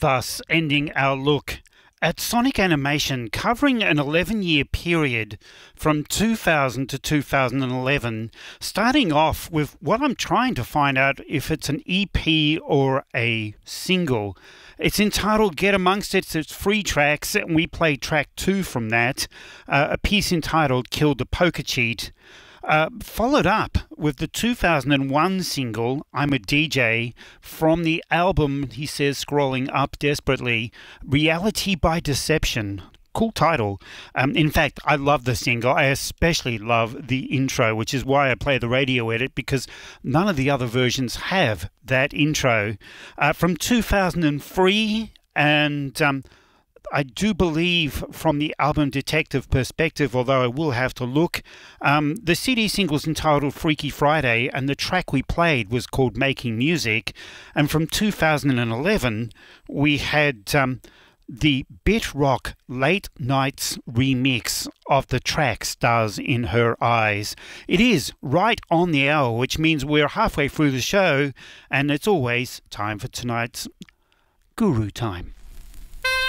thus ending our look at Sonic Animation, covering an 11-year period from 2000 to 2011, starting off with what I'm trying to find out if it's an EP or a single. It's entitled Get Amongst It. It's 3 tracks, and we played track 2 from that, a piece entitled Kill the Poker Cheat. Followed up with the 2001 single, I'm a DJ, from the album, he says, scrolling up desperately, Reality by Deception. Cool title. In fact, I love the single. I especially love the intro, which is why I play the radio edit, because none of the other versions have that intro. From 2003, and I do believe from the album Detective Perspective, although I will have to look, the CD single's entitled Freaky Friday, and the track we played was called Making Music. And from 2011, we had the Bit Rock Late Nights remix of the track Stars in Her Eyes. It is right on the hour, which means we're halfway through the show, and it's always time for tonight's Guru Time.